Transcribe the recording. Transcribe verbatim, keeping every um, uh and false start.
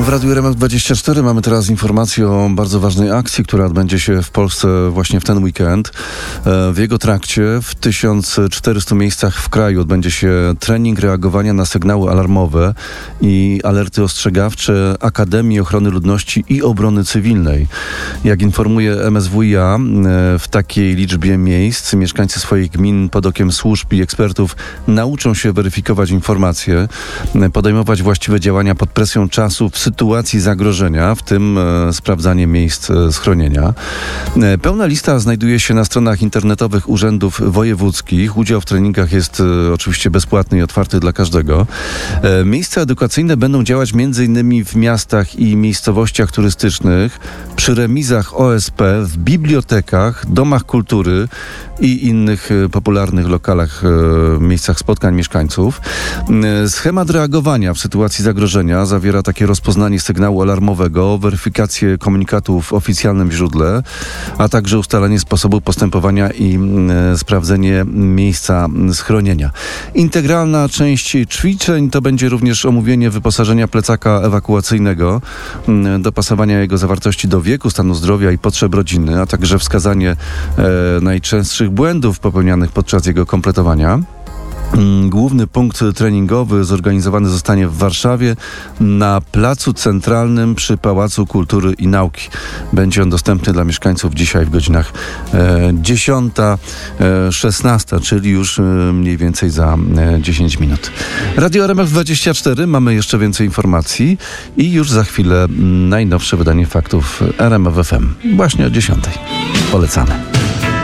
W Radiu R M F dwadzieścia cztery mamy teraz informację o bardzo ważnej akcji, która odbędzie się w Polsce właśnie w ten weekend. W jego trakcie w tysiąc czterystu miejscach w kraju odbędzie się trening reagowania na sygnały alarmowe i alerty ostrzegawcze Akademii Ochrony Ludności i Obrony Cywilnej. Jak informuje M S W i A, w takiej liczbie miejsc mieszkańcy swoich gmin pod okiem służb i ekspertów nauczą się weryfikować informacje, podejmować właściwe działania pod presją czasu w sytuacji zagrożenia, w tym e, sprawdzanie miejsc e, schronienia. E, pełna lista znajduje się na stronach internetowych urzędów wojewódzkich. Udział w treningach jest e, oczywiście bezpłatny i otwarty dla każdego. E, miejsca edukacyjne będą działać między innymi w miastach i miejscowościach turystycznych, przy remizach O S P, w bibliotekach, domach kultury i innych e, popularnych lokalach, e, miejscach spotkań mieszkańców. E, schemat reagowania w sytuacji zagrożenia zawiera takie rozpoznanie sygnału alarmowego, weryfikację komunikatu w oficjalnym źródle, a także ustalenie sposobu postępowania i e, sprawdzenie miejsca schronienia. Integralna część ćwiczeń to będzie również omówienie wyposażenia plecaka ewakuacyjnego, e, dopasowania jego zawartości do wieku, stanu zdrowia i potrzeb rodziny, a także wskazanie e, najczęstszych błędów popełnianych podczas jego kompletowania. Główny punkt treningowy zorganizowany zostanie w Warszawie na Placu Centralnym przy Pałacu Kultury i Nauki. Będzie on dostępny dla mieszkańców dzisiaj w godzinach e, dziesiąta szesnasta, czyli już e, mniej więcej za e, dziesięć minut. Radio R M F dwadzieścia cztery, mamy jeszcze więcej informacji i już za chwilę najnowsze wydanie faktów R M F F M. Właśnie o dziesiątej. Polecamy.